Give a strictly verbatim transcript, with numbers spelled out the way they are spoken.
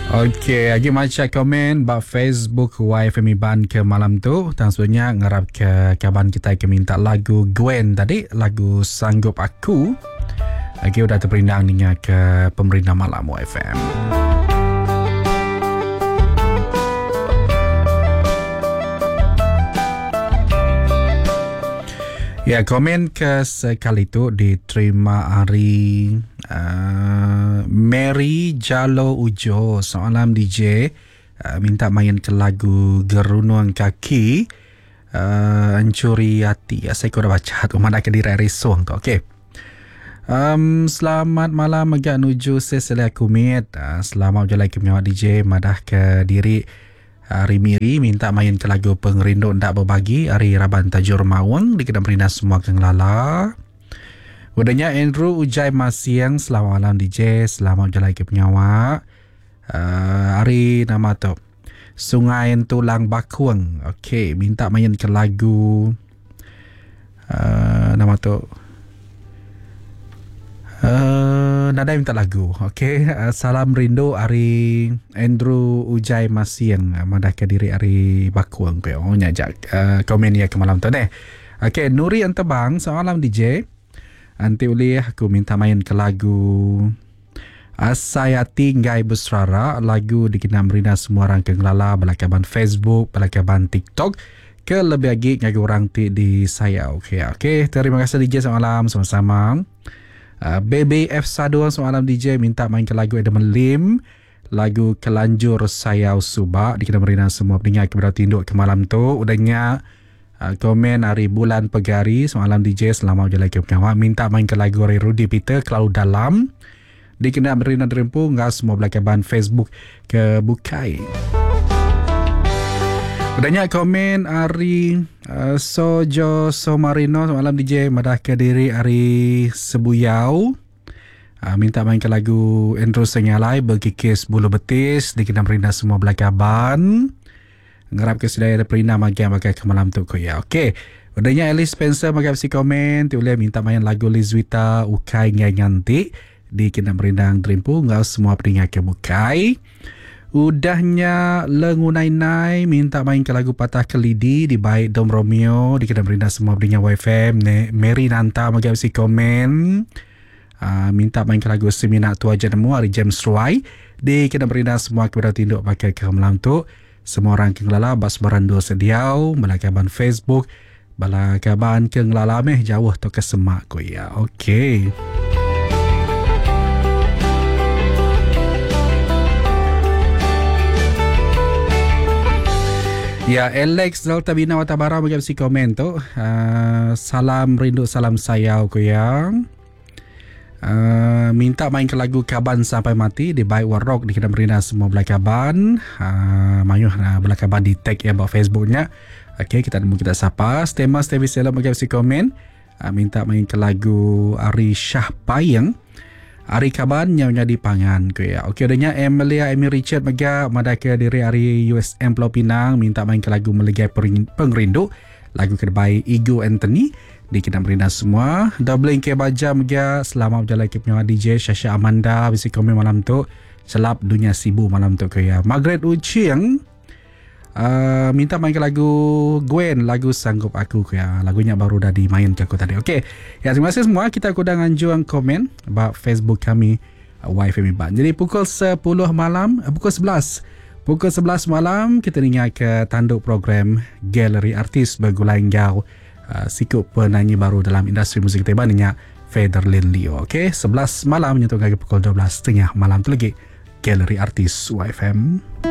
Okey, lagi macam komen bak Facebook Y F M Iban ke malam tu. Tentunya ngarap ke kawan kita ke minta lagu Gwen tadi, lagu Sanggup Aku. Lagi udah terperindang dengan ke pemerintah malam Y F M. Ya, komen ke sekali tu diterima hari uh, Mary Jalo Ujo. Semalam D J uh, minta main ke lagu Gerunung Kaki, uh, Ancuri Hati. Ya, saya kau dah baca tu mana ke diri risong tu. Okey. Um, selamat malam agak nuju seselia kumit. Uh, selamat jalan ke menyawat D J madah ke diri Hari Miri minta main ke lagu Pengerindu Ndak Berbagi Hari Raban Tajur Mawang dikenal berindah semua keng lala. Udahnya Andrew Ujai Masiang, selamat malam D J, selamat jalan ke penyawa. Uh, hari nama tu Sungai Tulang Bakuang. Okey, minta main ke lagu uh, nama tu Uh, Nada minta lagu. Okey, uh, salam rindu hari Andrew Ujai Masiang madah ke diri hari Bakuang ko. Oh nyajak uh, komen ya ke malam tu deh. Okey, Nuri Antebang, selamat malam D J. Anti ulih aku minta main ke lagu Asayati Ngai Busrara, lagu dikenal merina semua orang ke ngelala belakaban Facebook, belakaban TikTok ke lebih lagi ngagu orang ti di saya. Okey, okey, terima kasih D J, selamat malam sama-sama. Uh, B B F Sado semalam D J minta main ke lagu Edmund Lim, lagu Kelanjur Sayau Subak dikenal merina semua pendengar kepada tinduk ke malam tu. Udahnya uh, komen hari Bulan Pegari semalam D J selamat jalan ke pengawa minta main ke lagu hari Rudy Peter Kelau Dalam dikenal merina derempu ngah semua belakaban Facebook ke Bukai. Udahnya komen hari uh, Sojo Somarino semalam D J madah ke diri hari Sebuyau. Uh, minta main ke lagu Andrew Senyalai Berkikis Bulu Betis dikenal perindah semua belakaban. Ngerap ke sedaya ada perindah magai magai ke malam tu ko ya. Okey. Udahnya Alice Spencer magai si komen tu boleh minta main lagu Lizwita Ukai Ngai Nganti dikenal perindah Drimpu ngau semua perindah ke Bukai. Udahnya Lengunai-nai minta main ke lagu Patah Kelidi di baik Dom Romeo dikenal berindah semua berinya Y F M. Mary Nanta magai si komen uh, minta main ke lagu Semina Tua Jenemu hari James Roy dikenal berindah semua kepada tinduk pakai ke malam tu. Semua orang ke ngelala bas barandu sediau belakaban Facebook belakaban ke ngelala meh jauh tu ke semak ko ya. Okey. Ya, Alex Delta Bina Watabara bagi si komen tu. Uh, salam rindu, salam sayau ko yang. Uh, minta main ke lagu Kaban Sampai Mati di Baik Warrock dikenal berindah semua belakaban. Uh, mayuh uh, belakaban di tag ya buat Facebooknya. Okey, kita nemu kita sapa. Stema Stevi Sela bagi si komen. Uh, minta main ke lagu Ari Shah Payeng. Ari Kaban nyawa di pangan ko ya. Okey, adanya Emilia Amy Richard mega madake diri Ari U S M Pulau Pinang minta main ke lagu Melegai Pengrindu, lagu kedai Ego Anthony dikenal berindah semua. Doubling ke baja mega selamat berjalan ke penyawa D J Syasha Amanda bisi komen malam tu. Selap dunia sibu malam tu ko ya. Margaret Uchiang Uh, minta main ke lagu Gwen, lagu Sanggup Aku ya. Lagunya baru dah dimain ke aku tadi. Okey. Ya, terima kasih semua. Kita kudang anjuang komen about Facebook kami uh, Y F M Iban. Jadi pukul sepuluh malam, uh, pukul sebelas. Pukul sebelas malam kita dengar ke tanduk program Galeri Artis Bergulai Ngau. Uh, sikut penyanyi baru dalam industri muzik kita banyak Federlin Leo. Okey, sebelas malam menyentuh ke pukul dua belas tiga puluh malam tu lagi Galeri Artis Y F M.